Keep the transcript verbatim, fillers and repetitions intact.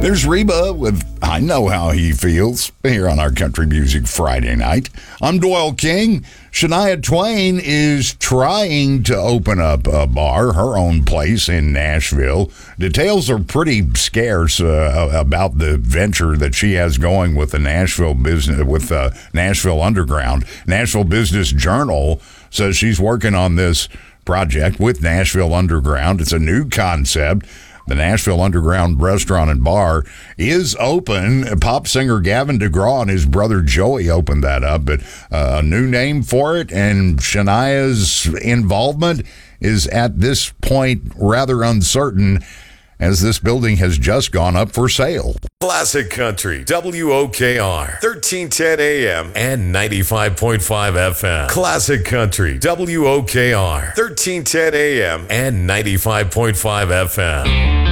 There's Reba with I Know How He Feels here on our Country Music Friday night. I'm Doyle King. Shania Twain is trying to open up a bar, her own place in Nashville. Details are pretty scarce uh, about the venture that she has going with the Nashville business, with uh, Nashville Underground. Nashville Business Journal says she's working on this project with Nashville Underground. It's a new concept. The Nashville Underground Restaurant and Bar is open. Pop singer Gavin DeGraw and his brother Joey opened that up, but uh, a new name for it, and Shania's involvement is at this point rather uncertain, as this building has just gone up for sale. Classic Country, W O K R, thirteen ten A M and ninety-five point five F M. Classic Country, W O K R, thirteen ten A M and ninety-five point five F M.